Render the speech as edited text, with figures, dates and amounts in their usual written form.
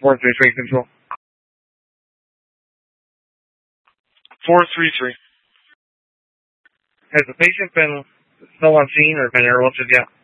433 control. 433. Has the patient been still on scene or been airlifted yet?